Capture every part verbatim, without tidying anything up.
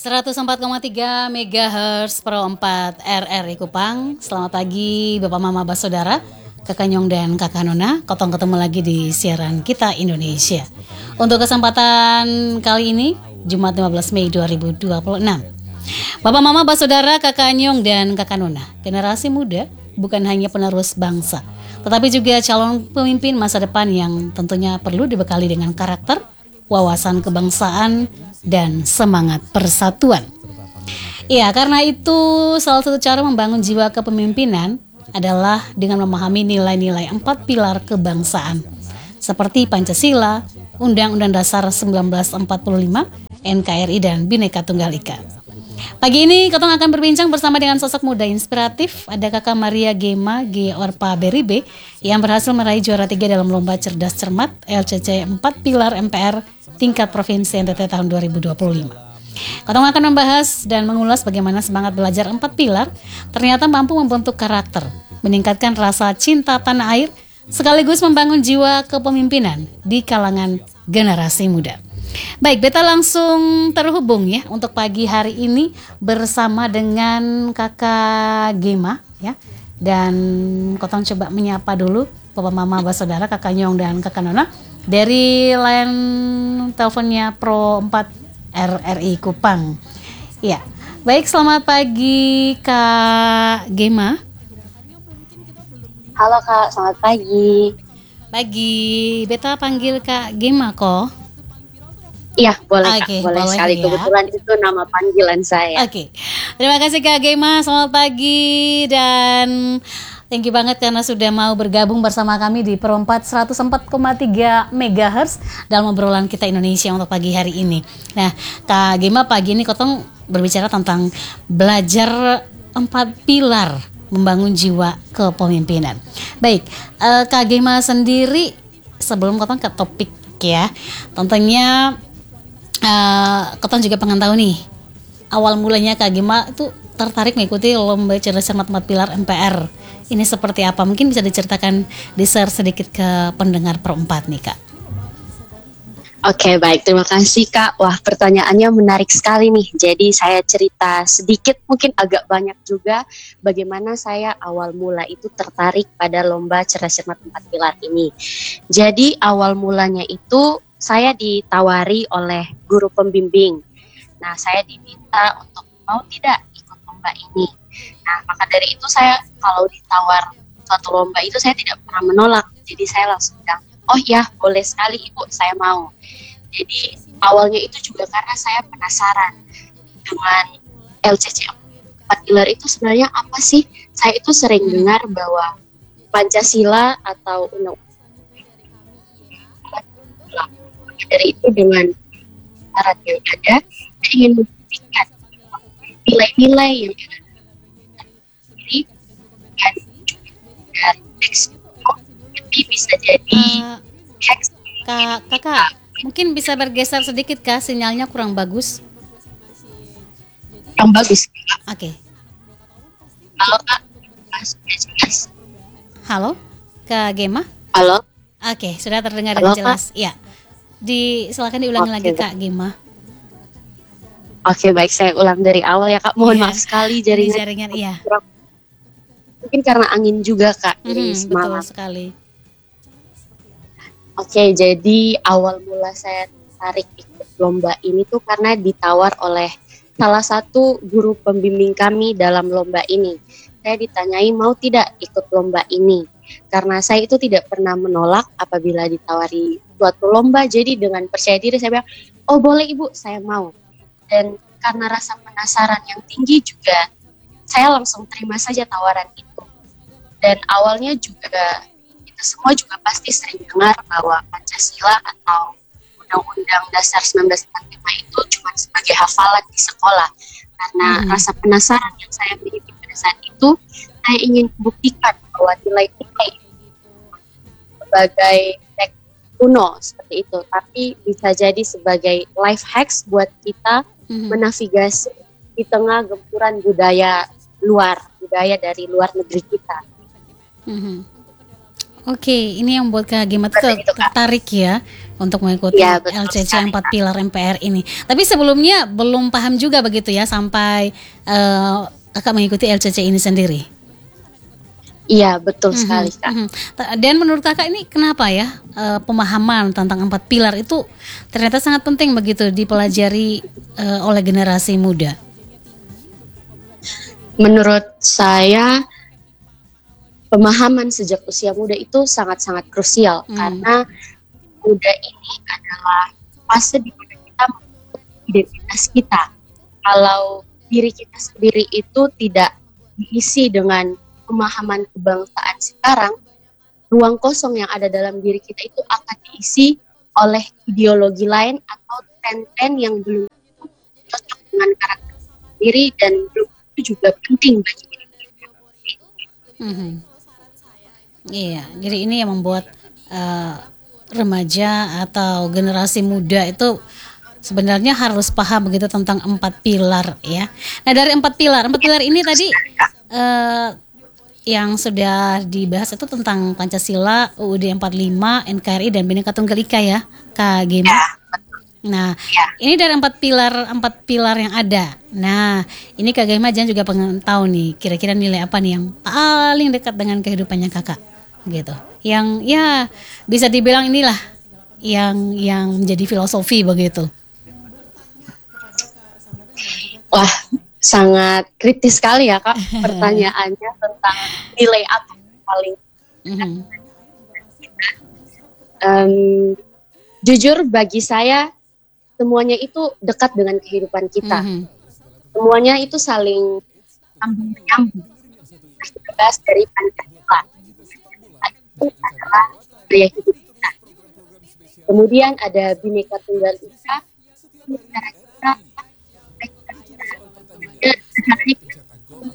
seratus empat koma tiga megahertz Pro empat R R I Kupang. Selamat pagi Bapak Mama Basodara, Kakak Nyong dan Kakak Nona. Kotong ketemu lagi di siaran kita Indonesia. Untuk kesempatan kali ini Jumat lima belas Mei dua ribu dua puluh enam. Bapak Mama Basodara, Kakak Nyong dan Kakak Nona, generasi muda bukan hanya penerus bangsa, tetapi juga calon pemimpin masa depan yang tentunya perlu dibekali dengan karakter, wawasan kebangsaan, dan semangat persatuan. Ya, karena itu salah satu cara membangun jiwa kepemimpinan adalah dengan memahami nilai-nilai empat pilar kebangsaan seperti Pancasila, Undang-Undang Dasar seribu sembilan ratus empat puluh lima, N K R I, dan Bhinneka Tunggal Ika. Pagi ini Kotong akan berbincang bersama dengan sosok muda inspiratif. Ada Kakak Maria Gema G. Orpa Beribe yang berhasil meraih juara tiga dalam lomba cerdas cermat L C C empat pilar M P R tingkat provinsi N T T tahun dua ribu dua puluh lima. Kotong akan membahas dan mengulas bagaimana semangat belajar empat pilar ternyata mampu membentuk karakter, meningkatkan rasa cinta tanah air, sekaligus membangun jiwa kepemimpinan di kalangan generasi muda. Baik, beta langsung terhubung ya untuk pagi hari ini bersama dengan Kakak Gema ya. Dan Kotong coba menyapa dulu Bapak Mama Basodara, Kakak Nyong dan Kakak Nona dari line teleponnya Pro empat R R I Kupang. Ya. Baik, selamat pagi Kak Gema. Halo Kak, selamat pagi. Pagi, beta panggil Kak Gema kok. Iya, boleh okay, Kak, boleh, boleh sekali. ya. Kebetulan itu nama panggilan saya. Oke, okay. Terima kasih Kak Gema, selamat pagi dan thank you banget karena sudah mau bergabung bersama kami di Pro empat seratus empat koma tiga megahertz dalam obrolan kita Indonesia untuk pagi hari ini. Nah, Kak Gema, pagi ini Kotong berbicara tentang belajar empat pilar membangun jiwa kepemimpinan. Baik, uh, Kak Gema sendiri sebelum Kotong ke topik ya, tentunya Uh, Kotong juga pengen tahu nih, awal mulanya Kak Gema itu tertarik mengikuti lomba cerdas cermat empat pilar M P R. Ini seperti apa? Mungkin bisa diceritakan, di-share sedikit ke pendengar Pro empat nih Kak. Oke, baik, terima kasih Kak. Wah, pertanyaannya menarik sekali nih. Jadi saya cerita sedikit, mungkin agak banyak juga bagaimana saya awal mula itu tertarik pada lomba cerdas cermat empat pilar ini. Jadi awal mulanya itu saya ditawari oleh guru pembimbing. Nah, saya diminta untuk mau tidak ikut lomba ini. Nah, maka dari itu saya kalau ditawar suatu lomba itu saya tidak pernah menolak. Jadi saya langsung bilang, oh ya boleh sekali Ibu, saya mau. Jadi awalnya itu juga karena saya penasaran dengan L C C empat pilar itu sebenarnya apa sih? Saya itu sering dengar bahwa Pancasila atau undang dari itu dengan syarat yang ada, saya ingin membuktikan nilai-nilai yang ada diri dan dari teks itu bisa jadi teks. Kak, kakak, mungkin bisa bergeser sedikit Kak, sinyalnya kurang bagus. Kurang bagus. Oke. Okay. Halo Kak, jelas. Halo, Kak Gema. Halo. Oke, okay, sudah terdengar Halo, dengan jelas. Ya. Di silakan diulangi okay, lagi Kak Gema. Oke, baik, saya ulang dari awal ya Kak. Mohon yeah. maaf sekali jaringan. jaringan iya. Mungkin karena angin juga Kak. Mm-hmm, betul sekali. Oke, jadi awal mula saya tertarik ikut lomba ini tuh karena ditawar oleh salah satu guru pembimbing kami dalam lomba ini. Saya ditanyai mau tidak ikut lomba ini. Karena saya itu tidak pernah menolak apabila ditawari suatu lomba, jadi dengan percaya diri saya bilang, oh boleh Ibu, saya mau. Dan karena rasa penasaran yang tinggi juga, saya langsung terima saja tawaran itu. Dan awalnya juga, kita semua juga pasti sering dengar bahwa Pancasila atau Undang-Undang Dasar seribu sembilan ratus empat puluh lima itu cuma sebagai hafalan di sekolah. Karena hmm. rasa penasaran yang saya miliki pada saat itu, saya ingin buktikan bahwa nilai-nilai sebagai teks kuno seperti itu, tapi bisa jadi sebagai life hacks buat kita mm-hmm. menavigasi di tengah gempuran budaya luar, budaya dari luar negeri kita. Mm-hmm. Oke, ini yang membuat Kak Gema Seperti itu, Kak. tertarik ya untuk mengikuti Ya, betul L C C sekali, empat Kak. pilar M P R ini. Tapi sebelumnya belum paham juga begitu ya sampai eh, Kakak mengikuti L C C ini sendiri. Iya, betul Mhm, sekali, Kak. mhm. Ta- Dan menurut Kakak ini kenapa ya eh, pemahaman tentang empat pilar itu ternyata sangat penting begitu dipelajari eh, oleh generasi muda? Menurut saya pemahaman sejak usia muda itu sangat-sangat krusial Hmm. karena muda ini adalah fase di mana kita membentuk identitas kita. Kalau diri kita sendiri itu tidak diisi dengan pemahaman kebangsaan sekarang, ruang kosong yang ada dalam diri kita itu akan diisi oleh ideologi lain atau tren-tren yang belum cocok dengan karakter sendiri dan belum itu juga penting bagi diri kita. Mhm. Iya, jadi ini yang membuat eh, remaja atau generasi muda itu sebenarnya harus paham begitu tentang empat pilar ya. Nah dari empat pilar, empat pilar ini tadi eh, yang sudah dibahas itu tentang Pancasila, U U D empat puluh lima, N K R I dan Bhinneka Tunggal Ika ya, Kak Gema. Ya, Nah, ya. ini dari empat pilar empat pilar yang ada. Nah, ini Kak Gema Jan juga pengen tahu nih, kira-kira nilai apa nih yang paling dekat dengan kehidupannya Kakak, gitu. Yang ya bisa dibilang inilah yang yang menjadi filosofi begitu. Wah, sangat kritis sekali ya, Kak, pertanyaannya tentang nilai apa yang paling. Mhm. Em, jujur bagi saya semuanya itu dekat dengan kehidupan kita. Mhm. Semuanya itu saling sambung menyambung. Terbahas dari Pancasila. Itu adalah gaya hidup kita. Kemudian ada Bhinneka Tunggal Ika. Ini cara kita dan secara kita.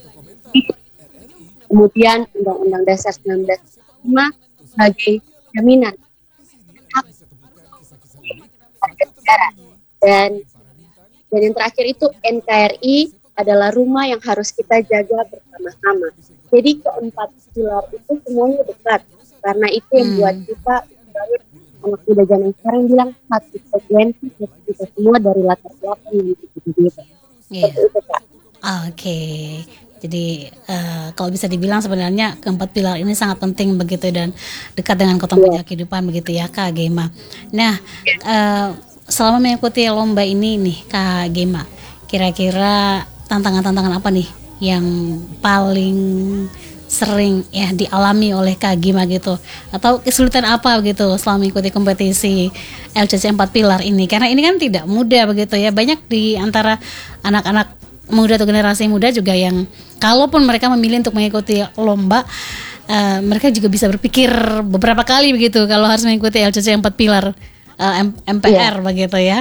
Kemudian Undang-Undang Dasar seribu sembilan ratus empat puluh lima sebagai jaminan hak warga negara. Dan dan yang terakhir itu N K R I adalah rumah yang harus kita jaga bersama-sama. Jadi keempat pilar itu semuanya dekat karena itu yang Hmm. buat kita banyak anak muda zaman sekarang bilang satu frekuensi kita semua dari latar belakang yang berbeda. Iya. Seperti itu, Kak. Oke, jadi eh, kalau bisa dibilang sebenarnya keempat pilar ini sangat penting begitu dan dekat dengan kehidupan kehidupan begitu ya Kak Gema. Nah, eh, selama mengikuti lomba ini nih Kak Gema, kira-kira tantangan-tantangan apa nih yang paling sering ya dialami oleh Kak Gema gitu, atau kesulitan apa gitu selama mengikuti kompetisi L C C empat pilar ini, karena ini kan tidak mudah begitu ya, banyak di antara anak-anak muda atau generasi muda juga yang kalaupun mereka memilih untuk mengikuti lomba, uh, mereka juga bisa berpikir beberapa kali begitu kalau harus mengikuti L C C empat pilar uh, M P R Iya. begitu ya.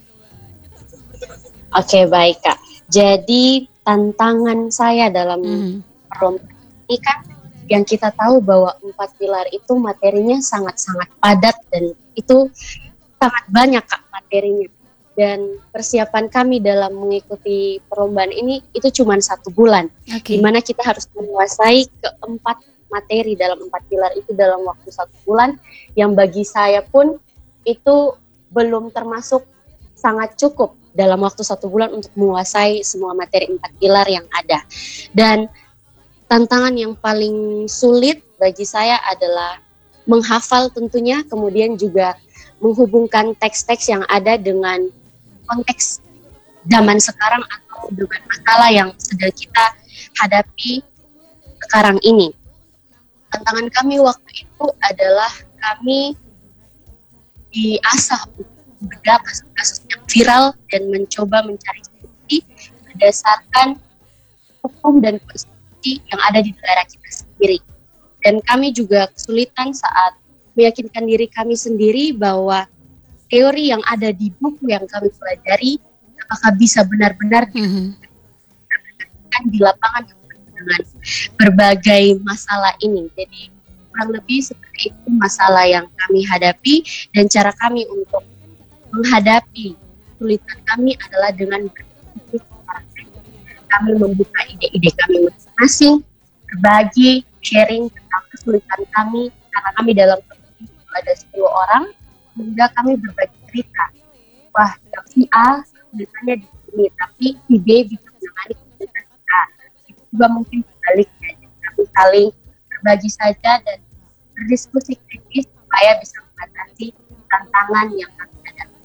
Oke, baik, Kak. Jadi tantangan saya dalam Mhm. lomba ini kan yang kita tahu bahwa empat pilar itu materinya sangat-sangat padat dan itu sangat banyak, Kak, materinya. Dan persiapan kami dalam mengikuti perlombaan ini itu cuma satu bulan, Oke. di mana kita harus menguasai keempat materi dalam empat pilar itu dalam waktu satu bulan, yang bagi saya pun itu belum termasuk sangat cukup dalam waktu satu bulan untuk menguasai semua materi empat pilar yang ada. Dan tantangan yang paling sulit bagi saya adalah menghafal tentunya, kemudian juga menghubungkan teks-teks yang ada dengan konteks zaman sekarang atau dengan masalah yang sedang kita hadapi sekarang ini. Tantangan kami waktu itu adalah kami diasah untuk membedah kasus-kasus yang viral dan mencoba mencari solusi berdasarkan hukum dan konstitusi yang ada di negara kita sendiri. Dan kami juga kesulitan saat meyakinkan diri kami sendiri bahwa teori yang ada di buku yang kami pelajari apakah bisa benar-benar Mhm. diterapkan di lapangan dengan berbagai masalah ini. Jadi kurang lebih seperti itu masalah yang kami hadapi, dan cara kami untuk menghadapi kesulitan kami adalah dengan berpikir secara kritis. Kami membuka ide-ide kami masing-masing, berbagi, sharing tentang kesulitan kami, cara karena kami dalam ada sepuluh orang, sehingga kami berbagi cerita. Wah, yang si A kesulitannya di sini, tapi si B bisa menangani kesulitan kita. Itu juga mungkin sebaliknya. Jadi kami saling berbagi saja dan berdiskusi kritis supaya bisa mengatasi tantangan yang kami hadapi.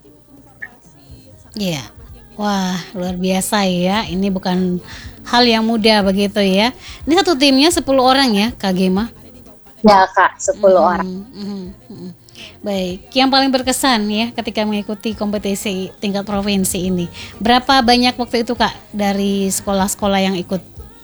Iya. Wah, luar biasa ya. Ini bukan hal yang mudah begitu ya. Ini satu timnya sepuluh orang ya, Kak Gema? Ya, Kak, sepuluh Mhm, orang. mhm, mhm. Baik, yang paling berkesan ya ketika mengikuti kompetisi tingkat provinsi ini. Berapa banyak waktu itu Kak dari sekolah-sekolah yang ikut?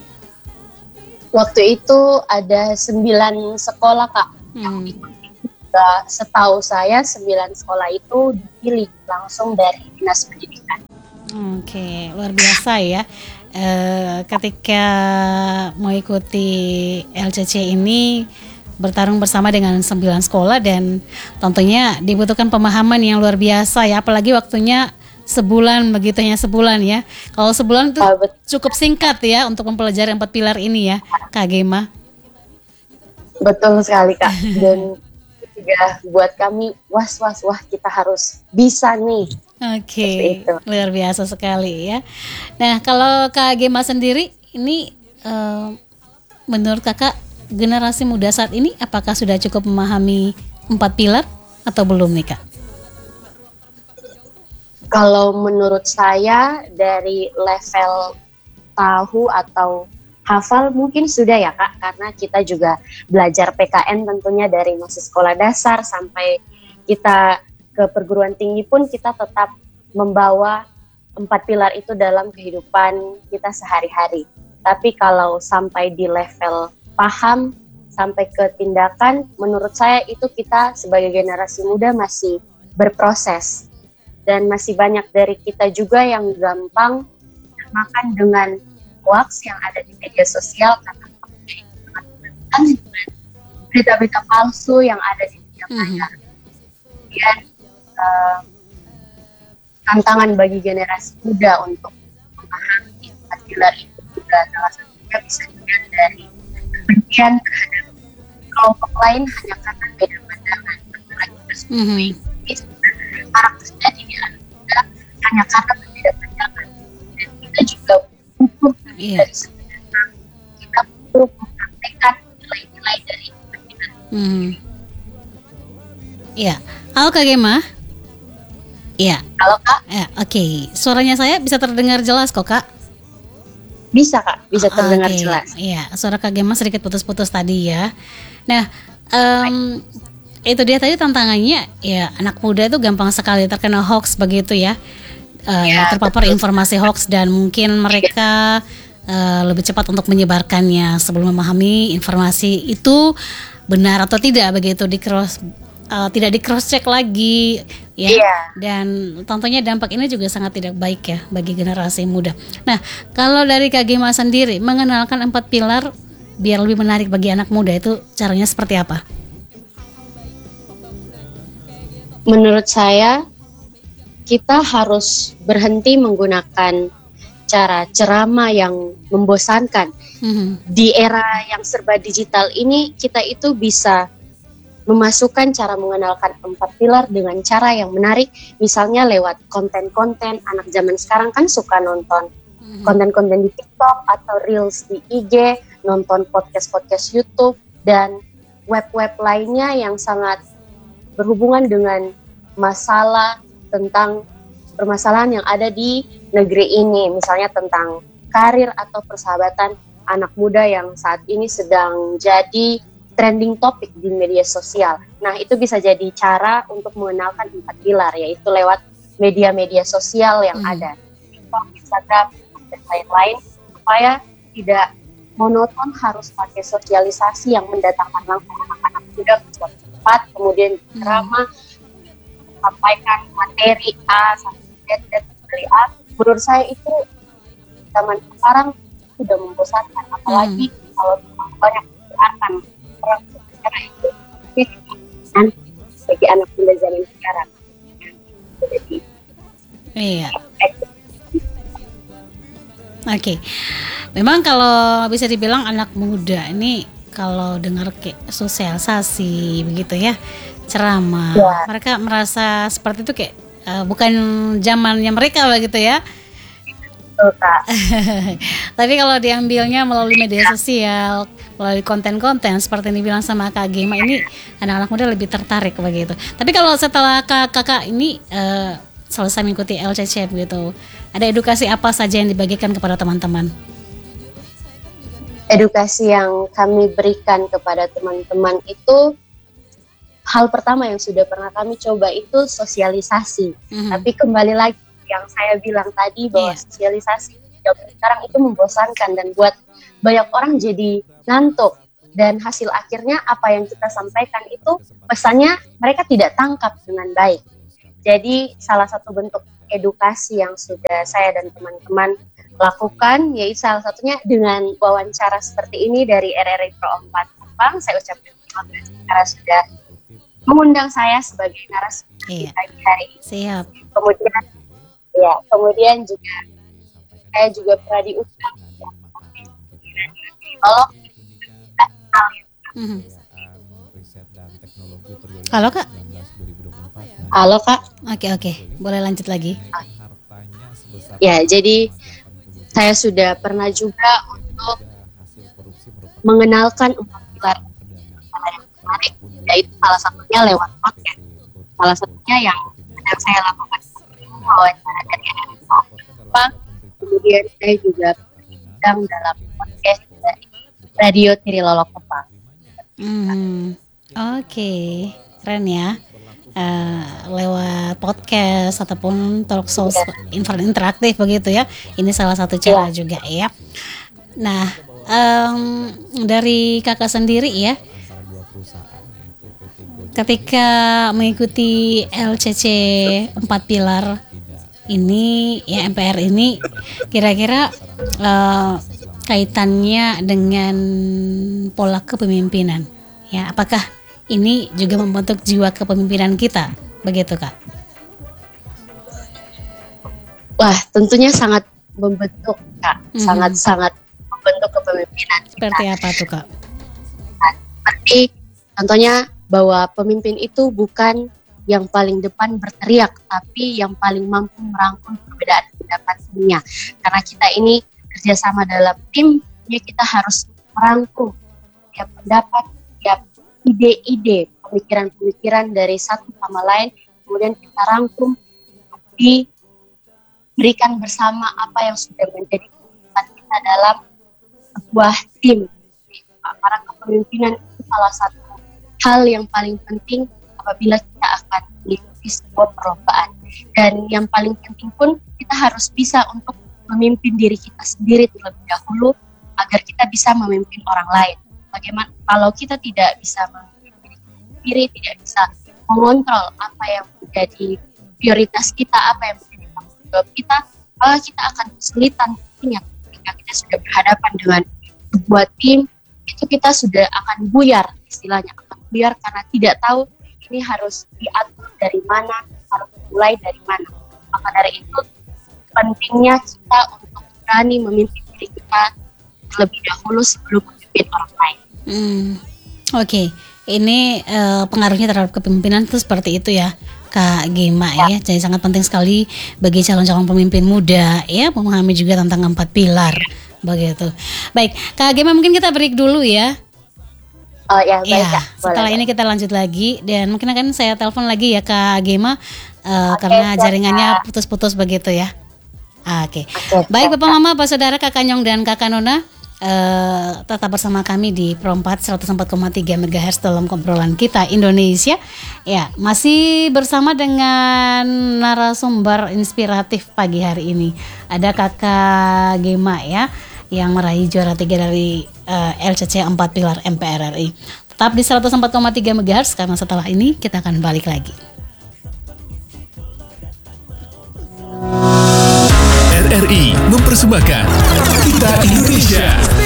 Waktu itu ada sembilan sekolah, Kak. Hmm. Juga setahu saya sembilan sekolah itu dipilih langsung dari Dinas Pendidikan. Oke, luar biasa ya. Eh, ketika mengikuti L C C ini bertarung bersama dengan sembilan sekolah dan tentunya dibutuhkan pemahaman yang luar biasa ya, apalagi waktunya sebulan begitu ya, sebulan ya. Kalau sebulan itu Ah, bet- cukup singkat ya untuk mempelajari empat pilar ini ya, Kak Gema. Betul sekali, Kak. Dan juga buat kami was-was, wah kita harus bisa nih. Oke, Seperti itu. luar biasa sekali ya. Nah, kalau Kak Gema sendiri ini eh, menurut Kakak generasi muda saat ini apakah sudah cukup memahami empat pilar atau belum nih Kak? Kalau menurut saya dari level tahu atau hafal mungkin sudah ya, Kak, karena kita juga belajar P K N tentunya dari masih sekolah dasar sampai kita ke perguruan tinggi pun kita tetap membawa empat pilar itu dalam kehidupan kita sehari-hari. Tapi kalau sampai di level paham sampai ke tindakan, menurut saya itu kita sebagai generasi muda masih berproses. Dan masih banyak dari kita juga yang gampang makan dengan hoax yang ada di media sosial karena berita-berita palsu yang ada di media maya. Kemudian uh, tantangan bagi generasi muda untuk memahami empat pilar itu juga salah satunya bisa dilihat dari kebencian terhadap kelompok lain hanya karena beda pandangan. Mm-hmm. Karakternya ini anak muda hanya karena berbeda pandangan. Dan kita juga butuh Yeah. dari sebenarnya kita butuh mempraktekkan nilai-nilai dari empat pilar. Hmm. Iya. Halo Kak Gema. Iya. Halo, Kak, Ya, oke. Suaranya saya bisa terdengar jelas kok Kak. bisa Kak, bisa terdengar Oke. jelas. Iya, suara Kak Gema sedikit putus-putus tadi ya. Nah, em, itu dia tadi tantangannya ya, anak muda itu gampang sekali terkena hoax begitu ya. Eh, Ya, terpapar betul. informasi hoax dan mungkin mereka eh, lebih cepat untuk menyebarkannya sebelum memahami informasi itu benar atau tidak begitu, di cross eh, tidak di cross check lagi ya. Iya. Dan tentunya dampak ini juga sangat tidak baik ya bagi generasi muda. Nah, kalau dari Kak Gema sendiri mengenalkan empat pilar biar lebih menarik bagi anak muda itu caranya seperti apa? Menurut saya, kita harus berhenti menggunakan cara ceramah yang membosankan. Mhm. Di era yang serba digital ini, kita itu bisa memasukkan cara mengenalkan empat pilar dengan cara yang menarik, misalnya lewat konten-konten. Anak zaman sekarang kan suka nonton Mhm. konten-konten di TikTok atau Reels di I G, nonton podcast-podcast YouTube, dan web-web lainnya yang sangat berhubungan dengan masalah tentang permasalahan yang ada di negeri ini, misalnya tentang karir atau persahabatan anak muda yang saat ini sedang jadi trending topik di media sosial. Nah, itu bisa jadi cara untuk mengenalkan empat pilar, yaitu lewat media-media sosial yang Hmm. ada, TikTok, Instagram, dan lain-lain, supaya tidak monoton harus pakai sosialisasi yang mendatangkan langsung anak-anak muda ke suatu tempat, kemudian ceramah, sampaikan materi A sampai Z dan dari A. Menurut saya itu zaman sekarang sudah membosankan, apalagi kalau terlalu banyak gerakan orang secara itu kan bagi anak muda zaman sekarang. Jadi, Iya. Oke. Memang kalau bisa dibilang anak muda ini kalau dengar kayak sosialisasi begitu ya, ceramah, Ya. mereka merasa seperti itu kayak uh, bukan zamannya mereka begitu ya. Betul, Kak. Tapi kalau diambilnya melalui media sosial, melalui konten-konten seperti yang dibilang sama Kak Gema ini, anak-anak muda lebih tertarik begitu. Tapi kalau setelah kak- kakak ini uh, selesai mengikuti L C C begitu, ada edukasi apa saja yang dibagikan kepada teman-teman? Edukasi yang kami berikan kepada teman-teman itu, hal pertama yang sudah pernah kami coba itu sosialisasi. Mhm. Tapi kembali lagi yang saya bilang tadi bahwa Iya. sosialisasi zaman sekarang itu membosankan dan buat banyak orang jadi ngantuk. Dan hasil akhirnya apa yang kita sampaikan itu pesannya mereka tidak tangkap dengan baik. Jadi salah satu bentuk edukasi yang sudah saya dan teman-teman lakukan yaitu salah satunya dengan wawancara seperti ini dari R R I Pro empat Kupang. Saya ucapkan terima kasih karena sudah mengundang saya sebagai narasumber Iya. pagi hari ini. Siap. Kemudian ya, kemudian juga saya juga pernah diundang kalau Mhm. Halo Kak. halo Kak. Oke oke, boleh lanjut lagi. Ya, jadi saya sudah pernah juga untuk mengenalkan empat pilar yang menarik, yaitu salah satunya lewat podcast. Salah satunya yang sedang saya lakukan wawancara dari R R I Kupang. Kemudian saya juga sedang dalam podcast dari Radio Tirilolo Kupang. Hmm, oke, keren ya. Eh, lewat podcast ataupun talk show inter- interaktif begitu ya. Ini salah satu cara juga ya. Nah, em, dari kakak sendiri ya, ketika mengikuti L C C empat pilar ini ya, M P R ini, kira-kira eh, kaitannya dengan pola kepemimpinan ya, apakah ini juga membentuk jiwa kepemimpinan kita begitu Kak? Wah, tentunya sangat membentuk Kak, Mhm. sangat-sangat membentuk kepemimpinan kita. Seperti apa tuh Kak? Seperti contohnya bahwa pemimpin itu bukan yang paling depan berteriak, tapi yang paling mampu merangkul perbedaan pendapat dunia. Karena kita ini kerjasama dalam tim, ya kita harus merangkul tiap pendapat, tiap ide-ide, pemikiran-pemikiran dari satu sama lain, kemudian kita rangkum untuk diberikan bersama apa yang sudah menjadi keputusan kita dalam sebuah tim. Karena kepemimpinan itu salah satu hal yang paling penting apabila kita akan mengikuti sebuah perlombaan. Dan yang paling penting pun kita harus bisa untuk memimpin diri kita sendiri terlebih dahulu agar kita bisa memimpin orang lain. Bagaimana kalau kita tidak bisa memimpin diri kita sendiri, tidak bisa mengontrol apa yang menjadi prioritas kita, apa yang menjadi tanggung jawab kita, maka kita akan kesulitan tentunya ketika kita sudah berhadapan dengan sebuah tim, itu kita sudah akan buyar, istilahnya akan buyar karena tidak tahu ini harus diatur dari mana, harus mulai dari mana. Maka dari itu pentingnya kita untuk berani memimpin diri kita terlebih dahulu sebelum memimpin orang lain. Hmm, oke, ini eh, pengaruhnya terhadap kepemimpinan itu seperti itu ya Kak Gema ya. Jadi sangat penting sekali bagi calon-calon pemimpin muda ya memahami juga tentang empat pilar begitu. Baik, Kak Gema mungkin kita break dulu ya. Oh ya, baik Ya, Kak. setelah Boleh. ini kita lanjut lagi dan mungkin akan saya telepon lagi ya Kak Gema eh, Oke, karena siap, jaringannya Kak. putus-putus begitu ya. Oke. Oke, Baik siap, Bapak Mama, Pak Saudara, Kakak Nyong dan Kakak Nona, eh, tetap bersama kami di Pro empat seratus empat koma tiga megahertz dalam obrolan kita Indonesia. Ya, masih bersama dengan narasumber inspiratif pagi hari ini. Ada Kakak Gema ya yang meraih juara tiga dari eh, L C C empat pilar M P R R I. Tetap di seratus empat koma tiga megahertz karena setelah ini kita akan balik lagi. R R I mempersembahkan Kita Indonesia.